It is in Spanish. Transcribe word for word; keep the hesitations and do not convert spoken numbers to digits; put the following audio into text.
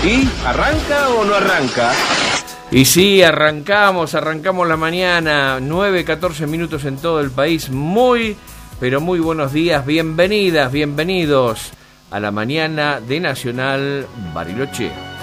¿Y arranca o no arranca? Y sí, arrancamos, arrancamos la mañana, nueve, catorce minutos en todo el país. Muy, pero muy buenos días, bienvenidas, bienvenidos a la mañana de Nacional Bariloche.